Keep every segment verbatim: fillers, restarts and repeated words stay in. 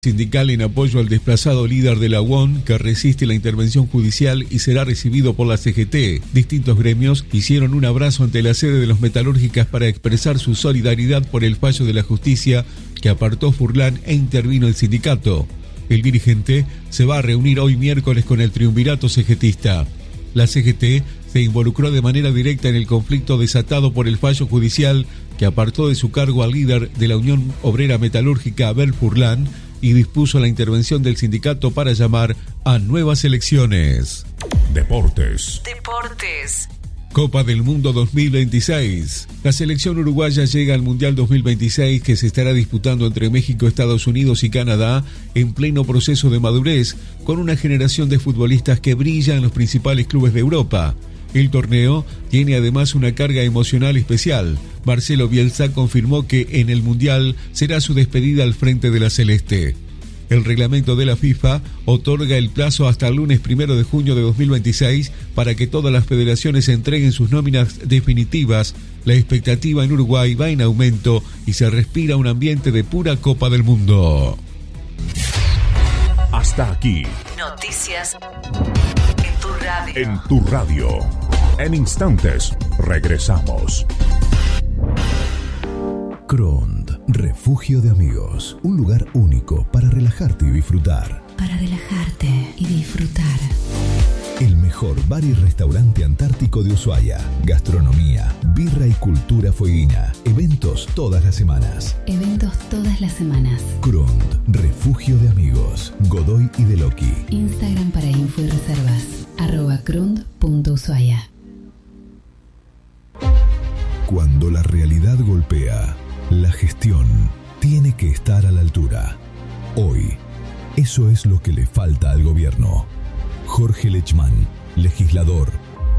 Sindical en apoyo al desplazado líder de la U O N que resiste la intervención judicial y será recibido por la C G T. Distintos gremios hicieron un abrazo ante la sede de los metalúrgicas para expresar su solidaridad por el fallo de la justicia que apartó Furlan e intervino el sindicato. El dirigente se va a reunir hoy miércoles con el triunvirato cegetista. La C G T se involucró de manera directa en el conflicto desatado por el fallo judicial que apartó de su cargo al líder de la Unión Obrera Metalúrgica, Abel Furlan, y dispuso la intervención del sindicato para llamar a nuevas elecciones. Deportes. Deportes. Copa del Mundo dos mil veintiséis. La selección uruguaya llega al Mundial dos mil veintiséis que se estará disputando entre México, Estados Unidos y Canadá en pleno proceso de madurez, con una generación de futbolistas que brilla en los principales clubes de Europa. El torneo tiene además una carga emocional especial. Marcelo Bielsa confirmó que en el Mundial será su despedida al frente de la Celeste. El reglamento de la FIFA otorga el plazo hasta el lunes primero de junio de dos mil veintiséis para que todas las federaciones entreguen sus nóminas definitivas. La expectativa en Uruguay va en aumento y se respira un ambiente de pura Copa del Mundo. Hasta aquí. Noticias en tu radio. En tu radio. En instantes, regresamos. Crond, refugio de amigos. Un lugar único para relajarte y disfrutar. Para relajarte y disfrutar. El mejor bar y restaurante antártico de Ushuaia. Gastronomía, birra y cultura fueguina. Eventos todas las semanas. Eventos todas las semanas. Crond, refugio de amigos. Godoy y Deloqui. Instagram para info y reservas. Arroba crond punto ushuaia. Cuando la realidad golpea, la gestión tiene que estar a la altura. Hoy, eso es lo que le falta al gobierno. Jorge Lechman, legislador.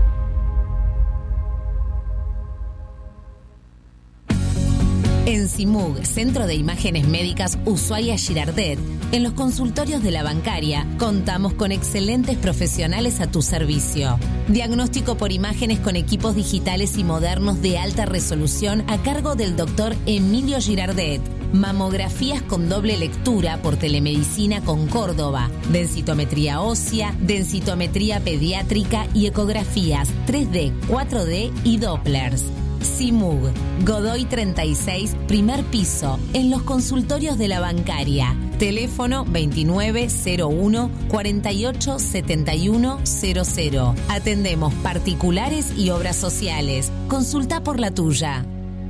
En CIMUG, Centro de Imágenes Médicas Ushuaia Girardet, en los consultorios de la bancaria, contamos con excelentes profesionales a tu servicio. Diagnóstico por imágenes con equipos digitales y modernos de alta resolución a cargo del doctor Emilio Girardet. Mamografías con doble lectura por telemedicina con Córdoba, densitometría ósea, densitometría pediátrica y ecografías tres D, cuatro D y Dopplers. CIMUG, Godoy treinta y seis, primer piso, en los consultorios de la bancaria. Teléfono veintinueve cero uno, cuarenta y ocho setenta y uno cero cero. Atendemos particulares y obras sociales. Consulta por la tuya.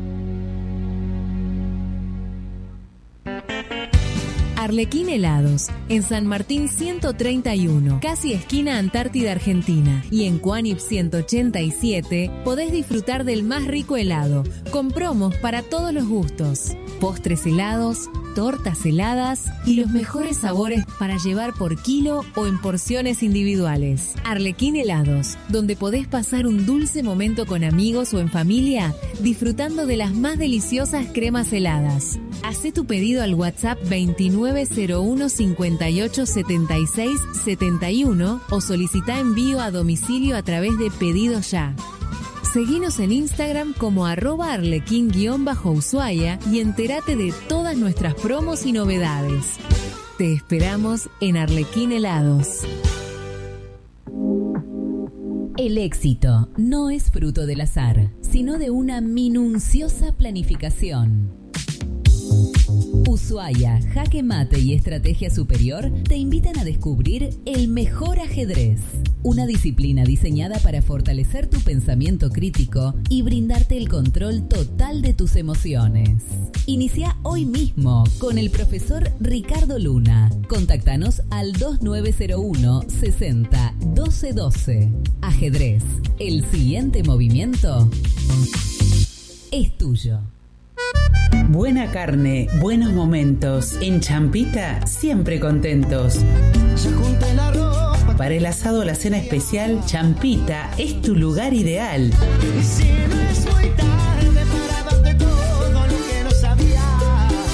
Arlequín Helados, en San Martín ciento treinta y uno, casi esquina Antártida Argentina, y en Cuánip ciento ochenta y siete podés disfrutar del más rico helado, con promos para todos los gustos, postres helados, tortas heladas y los mejores sabores para llevar por kilo o en porciones individuales. Arlequín Helados, donde podés pasar un dulce momento con amigos o en familia, disfrutando de las más deliciosas cremas heladas. Hacé tu pedido al WhatsApp veintinueve cero uno, cincuenta y ocho setenta y seis setenta y uno o solicita envío a domicilio a través de Pedido Ya. Seguinos en Instagram como arroba arlequín-ushuaia y entérate de todas nuestras promos y novedades. Te esperamos en Arlequín Helados. El éxito no es fruto del azar, sino de una minuciosa planificación. Ushuaia, Jaque Mate y Estrategia Superior te invitan a descubrir el mejor ajedrez, una disciplina diseñada para fortalecer tu pensamiento crítico y brindarte el control total de tus emociones. Inicia hoy mismo con el profesor Ricardo Luna. Contáctanos al dos nueve cero uno, sesenta, doce doce. Ajedrez, el siguiente movimiento es tuyo. Buena carne, buenos momentos. En Champita, siempre contentos. Para el asado o la cena especial, Champita es tu lugar ideal.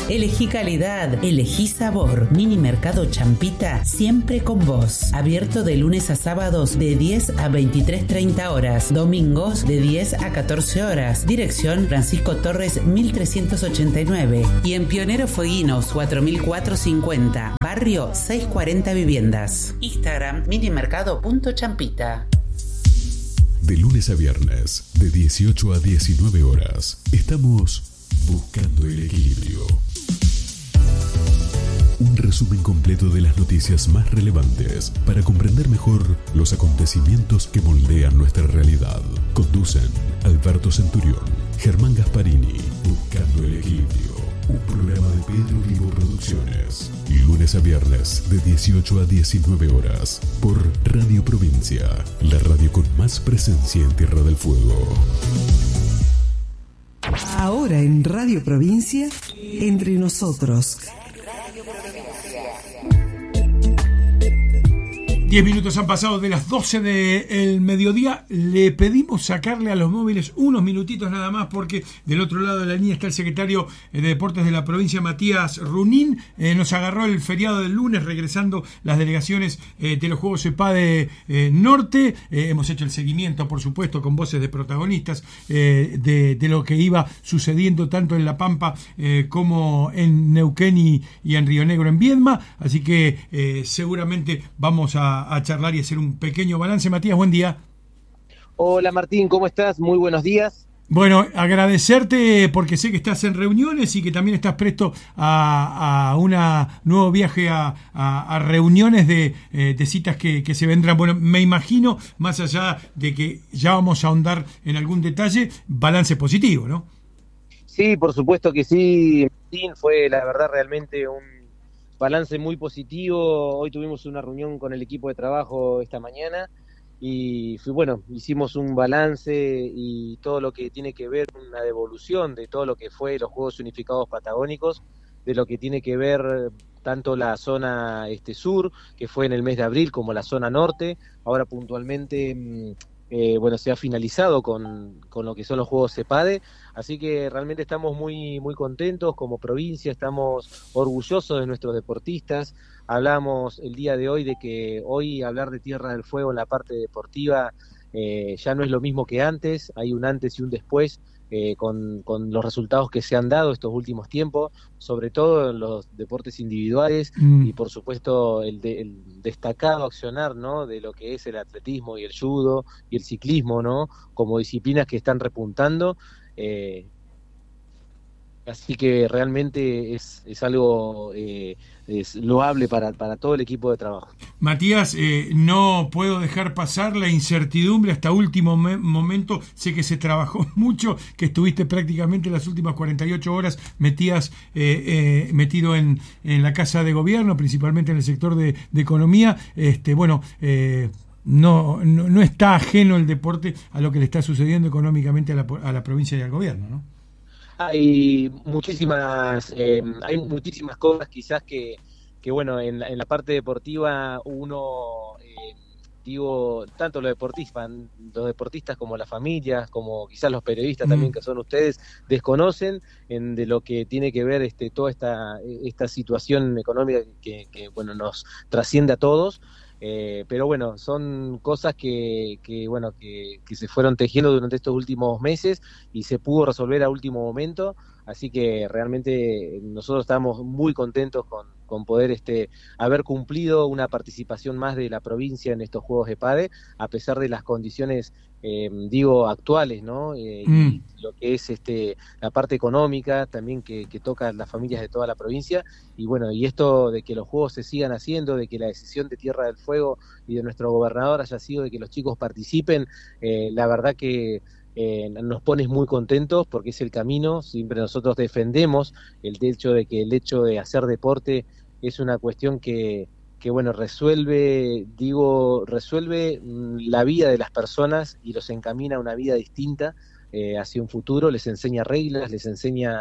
Elegí calidad, elegí sabor. Mini Mercado Champita, siempre con vos. Abierto de lunes a sábados de diez a veintitrés treinta horas. Domingos de diez a catorce horas. Dirección Francisco Torres mil trescientos ochenta y nueve. Y en Pionero Fueguinos cuatro mil cuatrocientos cincuenta. Barrio seiscientos cuarenta Viviendas. Instagram minimercado punto champita. De lunes a viernes, de dieciocho a diecinueve horas, estamos buscando el equilibrio. Un resumen completo de las noticias más relevantes para comprender mejor los acontecimientos que moldean nuestra realidad. Conducen Alberto Centurión, Germán Gasparini. Buscando el equilibrio. Un programa de Pedro Vivo Producciones. Lunes a viernes de dieciocho a diecinueve horas por Radio Provincia, la radio con más presencia en Tierra del Fuego. Ahora en Radio Provincia, Entre Nosotros. Diez minutos han pasado de las doce del mediodía. Le pedimos sacarle a los móviles unos minutitos nada más, porque del otro lado de la línea está el secretario de Deportes de la provincia, Matías Runín. Eh, nos agarró el feriado del lunes, regresando las delegaciones eh, de los Juegos EPADE eh, Norte. Eh, hemos hecho el seguimiento, por supuesto, con voces de protagonistas eh, de, de lo que iba sucediendo tanto en La Pampa eh, como en Neuquén y, y en Río Negro, en Viedma. Así que eh, seguramente vamos a a charlar y hacer un pequeño balance. Matías, buen día. Hola Martín, ¿cómo estás? Muy buenos días. Bueno, agradecerte porque sé que estás en reuniones y que también estás presto a, a un nuevo viaje a, a, a reuniones de, eh, de citas que, que se vendrán. Bueno, me imagino, más allá de que ya vamos a ahondar en algún detalle, balance positivo, ¿no? Sí, por supuesto que sí, Martín, fue la verdad realmente un balance muy positivo. Hoy tuvimos una reunión con el equipo de trabajo esta mañana y fue, bueno, hicimos un balance y todo lo que tiene que ver con una devolución de todo lo que fue los Juegos Unificados Patagónicos, de lo que tiene que ver tanto la zona este sur, que fue en el mes de abril, como la zona norte. Ahora puntualmente eh, bueno, se ha finalizado con, con lo que son los Juegos EPADE, así que realmente estamos muy, muy contentos como provincia, estamos orgullosos de nuestros deportistas. Hablamos el día de hoy de que hoy hablar de Tierra del Fuego en la parte deportiva eh, ya no es lo mismo que antes, hay un antes y un después. Eh, con, con los resultados que se han dado estos últimos tiempos, sobre todo en los deportes individuales mm. y por supuesto el, de, el destacado accionar, ¿no?, de lo que es el atletismo y el judo y el ciclismo, ¿no?, como disciplinas que están repuntando. Eh, así que realmente es, es algo eh, es loable para, para todo el equipo de trabajo. Matías, eh, no puedo dejar pasar la incertidumbre hasta último me- momento. Sé que se trabajó mucho, que estuviste prácticamente las últimas cuarenta y ocho horas metías, eh, eh, metido en, en la Casa de Gobierno, principalmente en el sector de, de economía. Este, bueno, eh, no, no, no está ajeno el deporte a lo que le está sucediendo económicamente a la, a la provincia y al gobierno, ¿no? Hay muchísimas, eh, hay muchísimas cosas quizás que, que bueno, en, en la parte deportiva uno, eh, digo, tanto los deportistas, los deportistas como las familias, como quizás los periodistas mm. también que son ustedes, desconocen en de lo que tiene que ver este toda esta, esta situación económica que, que bueno, nos trasciende a todos. Eh, pero bueno, son cosas que, que bueno que, que se fueron tejiendo durante estos últimos meses y se pudo resolver a último momento, así que realmente nosotros estamos muy contentos con, con poder este haber cumplido una participación más de la provincia en estos Juegos EPADE, a pesar de las condiciones eh, digo actuales, ¿no? Eh, mm. y lo que es este la parte económica también que, que toca a las familias de toda la provincia. Y bueno, y esto de que los juegos se sigan haciendo, de que la decisión de Tierra del Fuego y de nuestro gobernador haya sido de que los chicos participen, eh, la verdad que eh, nos pone muy contentos porque es el camino. Siempre nosotros defendemos el hecho de que el hecho de hacer deporte es una cuestión que que bueno, resuelve, digo, resuelve la vida de las personas y los encamina a una vida distinta, eh, hacia un futuro, les enseña reglas, les enseña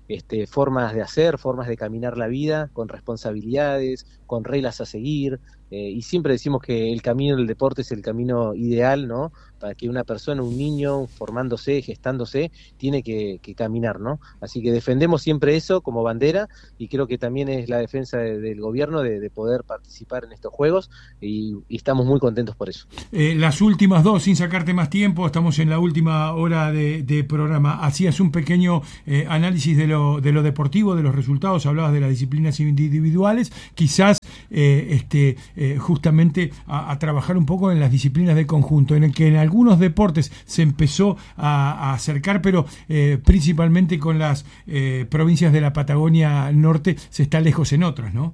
este, formas de hacer, formas de caminar la vida, con responsabilidades, con reglas a seguir, eh, y siempre decimos que el camino del deporte es el camino ideal, ¿no? Para que una persona, un niño, formándose, gestándose, tiene que, que caminar, ¿no? Así que defendemos siempre eso como bandera, y creo que también es la defensa de, del gobierno de, de poder participar en estos Juegos, y, y estamos muy contentos por eso. Eh, las últimas dos, sin sacarte más tiempo, estamos en la última hora de, de programa. Hacías un pequeño eh, análisis de lo, de lo deportivo, de los resultados, hablabas de las disciplinas individuales, quizás eh, este, eh, justamente a, a trabajar un poco en las disciplinas de conjunto, en el que en algunos deportes se empezó a, a acercar, pero eh, principalmente con las eh, provincias de la Patagonia Norte se está lejos en otros, ¿no?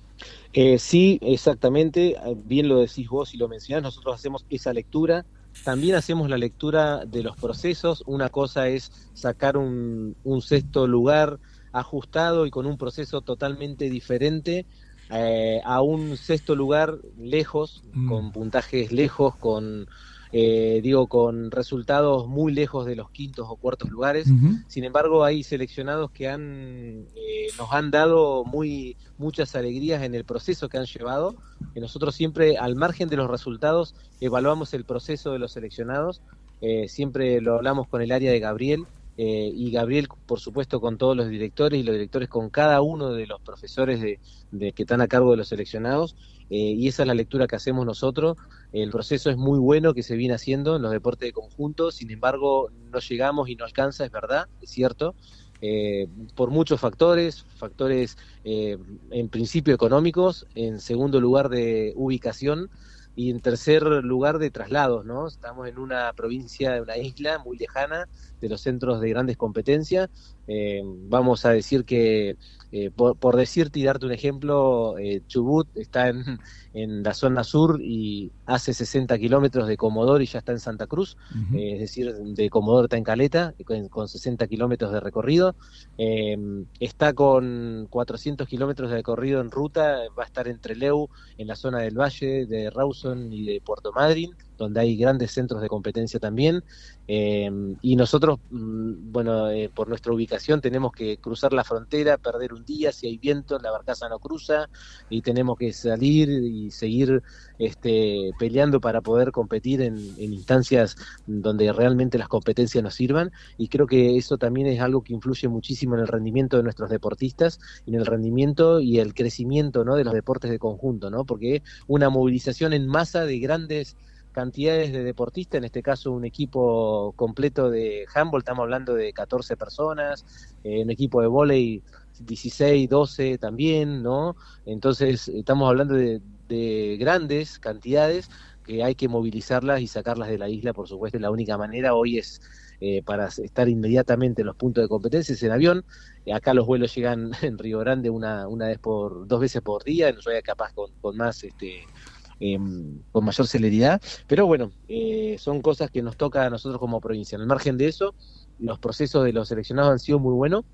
Eh, sí, exactamente, bien lo decís vos y lo mencionás, nosotros hacemos esa lectura, también hacemos la lectura de los procesos. Una cosa es sacar un, un sexto lugar ajustado y con un proceso totalmente diferente eh, a un sexto lugar lejos, mm. con puntajes lejos, con... Eh, digo, con resultados muy lejos de los quintos o cuartos lugares. Uh-huh. Sin embargo, hay seleccionados que han eh, nos han dado muy muchas alegrías en el proceso que han llevado. Y nosotros siempre, al margen de los resultados, evaluamos el proceso de los seleccionados. Eh, siempre lo hablamos con el área de Gabriel, eh, y Gabriel, por supuesto, con todos los directores, y los directores con cada uno de los profesores de, de que están a cargo de los seleccionados. Eh, y esa es la lectura que hacemos nosotros. El proceso es muy bueno que se viene haciendo en los deportes de conjunto, sin embargo no llegamos y no alcanza, es verdad, es cierto, eh, por muchos factores, factores eh, en principio económicos, en segundo lugar de ubicación, y en tercer lugar de traslados, ¿no? Estamos en una provincia, una isla muy lejana de los centros de grandes competencias. Eh, vamos a decir que, eh, por, por decirte y darte un ejemplo, eh, Chubut está en, en la zona sur y hace sesenta kilómetros de Comodoro y ya está en Santa Cruz, uh-huh. eh, es decir, de Comodoro está en Caleta, con, con sesenta kilómetros de recorrido. Eh, está con cuatrocientos kilómetros de recorrido en ruta, va a estar en Trelew, en la zona del Valle, de Rawson y de Puerto Madryn, donde hay grandes centros de competencia también, eh, y nosotros, bueno, eh, por nuestra ubicación tenemos que cruzar la frontera, perder un día, si hay viento la barcaza no cruza, y tenemos que salir y seguir este, peleando para poder competir en, en instancias donde realmente las competencias nos sirvan, y creo que eso también es algo que influye muchísimo en el rendimiento de nuestros deportistas, en el rendimiento y el crecimiento, ¿no?, de los deportes de conjunto, ¿no?, porque una movilización en masa de grandes cantidades de deportistas, en este caso un equipo completo de handball, estamos hablando de catorce personas, eh, un equipo de vóley dieciséis, doce también, ¿no? Entonces estamos hablando de, de grandes cantidades que hay que movilizarlas y sacarlas de la isla, por supuesto. La única manera hoy es eh, para estar inmediatamente en los puntos de competencia es en avión. Acá los vuelos llegan en Río Grande una, una vez por, dos veces por día, en Ushuaia capaz con, con más este Eh, con mayor celeridad, pero bueno, eh, son cosas que nos toca a nosotros como provincia. Al margen de eso, los procesos de los seleccionados han sido muy buenos,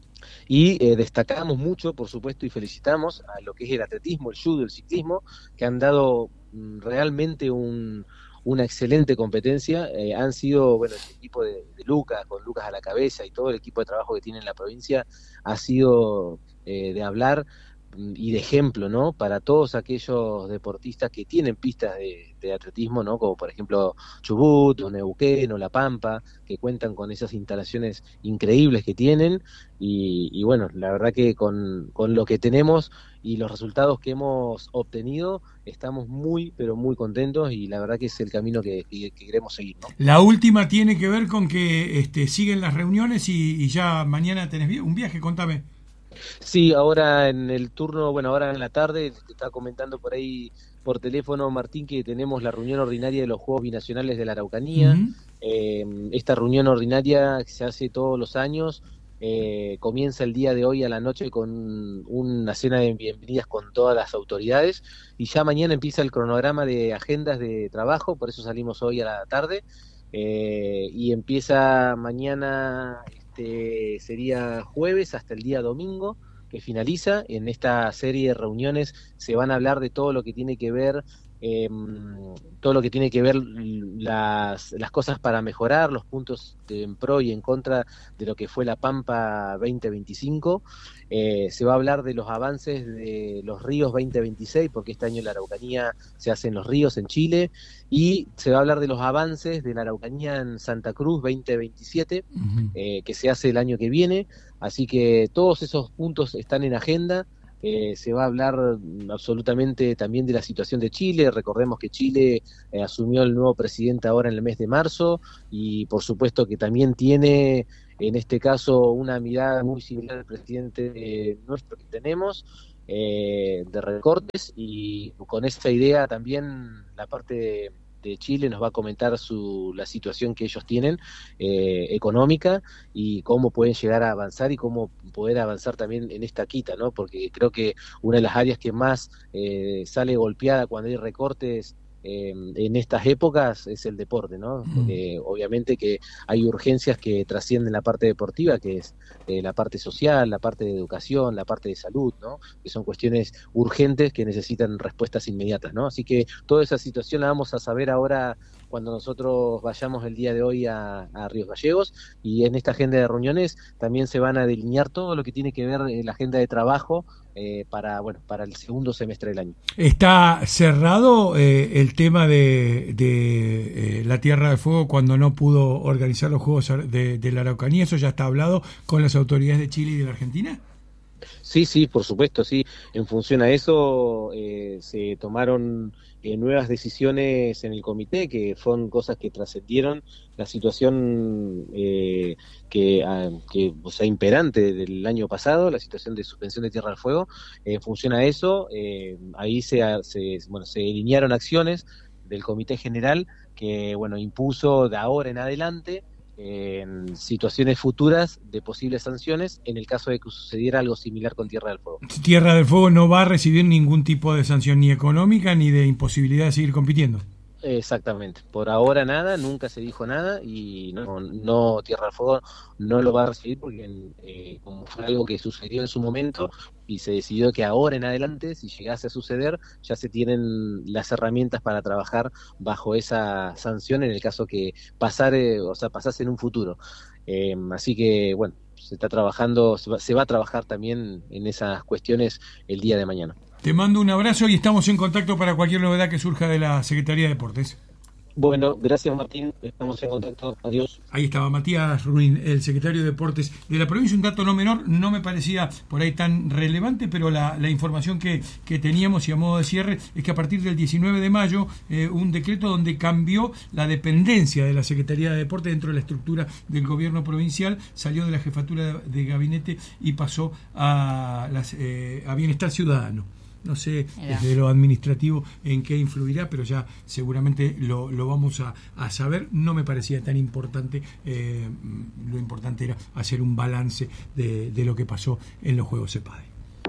y eh, destacamos mucho, por supuesto, y felicitamos a lo que es el atletismo, el judo, el ciclismo, que han dado mm, realmente un, una excelente competencia. Eh, han sido, bueno, el equipo de, de Lucas, con Lucas a la cabeza, y todo el equipo de trabajo que tiene en la provincia ha sido eh, de hablar y de ejemplo, ¿no?, para todos aquellos deportistas que tienen pistas de, de atletismo, ¿no?, como por ejemplo Chubut, o Neuquén, o La Pampa, que cuentan con esas instalaciones increíbles que tienen, y, y bueno, la verdad que con, con lo que tenemos y los resultados que hemos obtenido, estamos muy, pero muy contentos, y la verdad que es el camino que, que, que queremos seguir, ¿no? La última tiene que ver con que este, siguen las reuniones y, y ya mañana tenés un viaje, contame. Sí, ahora en el turno, bueno, ahora en la tarde, te estaba comentando por ahí por teléfono, Martín, que tenemos la reunión ordinaria de los Juegos Binacionales de la Araucanía. Uh-huh. Eh, esta reunión ordinaria se hace todos los años, eh, comienza el día de hoy a la noche con una cena de bienvenidas con todas las autoridades, y ya mañana empieza el cronograma de agendas de trabajo, por eso salimos hoy a la tarde, eh, y empieza mañana... Este, sería jueves hasta el día domingo que finaliza. En esta serie de reuniones se van a hablar de todo lo que tiene que ver eh, todo lo que tiene que ver las, las cosas para mejorar, los puntos de, en pro y en contra de lo que fue la Pampa veinte veinticinco. Eh, se va a hablar de los avances de los ríos veinte veintiséis, porque este año la Araucanía se hace en los ríos en Chile, y se va a hablar de los avances de la Araucanía en Santa Cruz veinte veintisiete, uh-huh. eh, que se hace el año que viene. Así que todos esos puntos están en agenda. Eh, se va a hablar absolutamente también de la situación de Chile. Recordemos que Chile eh, asumió el nuevo presidente ahora en el mes de marzo, y por supuesto que también tiene en este caso una mirada muy similar al presidente eh, nuestro que tenemos, eh, de recortes, y con esa idea también la parte de, de Chile nos va a comentar su, la situación que ellos tienen eh, económica, y cómo pueden llegar a avanzar y cómo poder avanzar también en esta quita, ¿no? Porque creo que una de las áreas que más eh, sale golpeada cuando hay recortes Eh, en estas épocas es el deporte, ¿no? Porque obviamente que hay urgencias que trascienden la parte deportiva, que es eh, la parte social, la parte de educación, la parte de salud, ¿no? Que son cuestiones urgentes que necesitan respuestas inmediatas, ¿no? Así que toda esa situación la vamos a saber ahora cuando nosotros vayamos el día de hoy a, a Ríos Gallegos, y en esta agenda de reuniones también se van a delinear todo lo que tiene que ver en la agenda de trabajo eh, para, bueno, para el segundo semestre del año. ¿Está cerrado eh, el tema de, de eh, la Tierra del Fuego cuando no pudo organizar los Juegos de, de la Araucanía? ¿Eso ya está hablado con las autoridades de Chile y de la Argentina? Sí, sí, por supuesto, sí. En función a eso eh, se tomaron eh, nuevas decisiones en el comité, que fueron cosas que trascendieron la situación eh, que, a, que o sea, imperante del año pasado, la situación de suspensión de Tierra del Fuego. Eh, en función a eso, eh, ahí se, se, bueno, se delinearon acciones del Comité General que, bueno, impuso de ahora en adelante en situaciones futuras de posibles sanciones en el caso de que sucediera algo similar con Tierra del Fuego. Tierra del Fuego no va a recibir ningún tipo de sanción ni económica ni de imposibilidad de seguir compitiendo. Exactamente, por ahora nada, nunca se dijo nada, y no, no Tierra del Fuego no lo va a recibir porque eh, como fue algo que sucedió en su momento y se decidió que ahora en adelante, si llegase a suceder, ya se tienen las herramientas para trabajar bajo esa sanción en el caso que pasare, o sea, pasase en un futuro. Eh, así que bueno, se está trabajando, se va, se va a trabajar también en esas cuestiones el día de mañana. Te mando un abrazo y estamos en contacto para cualquier novedad que surja de la Secretaría de Deportes. Bueno, gracias Martín, estamos en contacto, adiós. Ahí estaba Matías Ruin, el secretario de Deportes de la provincia. Un dato no menor, no me parecía por ahí tan relevante, pero la, la información que, que teníamos, y a modo de cierre, es que a partir del diecinueve de mayo, eh, un decreto donde cambió la dependencia de la Secretaría de Deportes dentro de la estructura del gobierno provincial, salió de la jefatura de, de gabinete y pasó a, las, eh, a Bienestar Ciudadano. No sé desde lo administrativo en qué influirá, pero ya seguramente lo, lo vamos a, a saber. No me parecía tan importante, eh, lo importante era hacer un balance de, de lo que pasó en los Juegos CEPADE.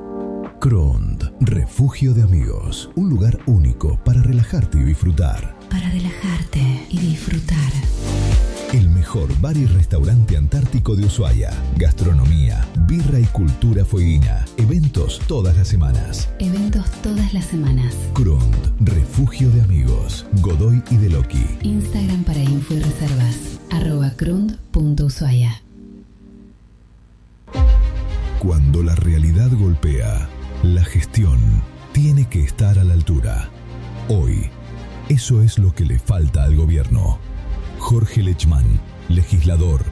Crond, refugio de amigos, un lugar único para relajarte y disfrutar. Para relajarte y disfrutar. El mejor bar y restaurante antártico de Ushuaia. Gastronomía, birra y cultura fueguina. Eventos todas las semanas. Eventos todas las semanas. Crond, refugio de amigos. Godoy y Deloqui. Instagram para info y reservas. Arroba crund punto ushuaia. Cuando la realidad golpea, la gestión tiene que estar a la altura. Hoy, eso es lo que le falta al gobierno. Jorge Lechman, legislador.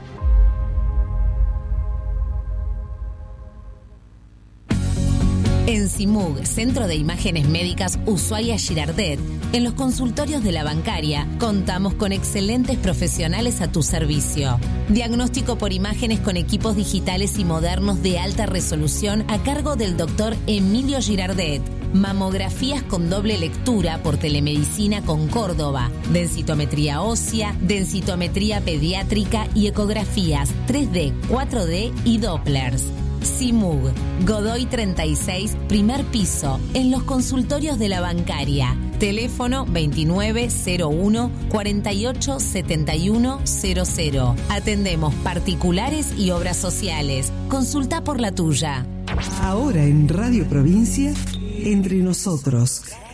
En CIMUG, Centro de Imágenes Médicas Ushuaia Girardet, en los consultorios de la bancaria, contamos con excelentes profesionales a tu servicio. Diagnóstico por imágenes con equipos digitales y modernos de alta resolución a cargo del doctor Emilio Girardet. Mamografías con doble lectura por telemedicina con Córdoba, densitometría ósea, densitometría pediátrica y ecografías tres D, cuatro D y Dopplers. CIMUG, Godoy treinta y seis, primer piso, en los consultorios de la bancaria. Teléfono veintinueve cero uno, cuarenta y ocho setenta y uno cero cero. Atendemos particulares y obras sociales. Consulta por la tuya. Ahora en Radio Provincia, Entre Nosotros.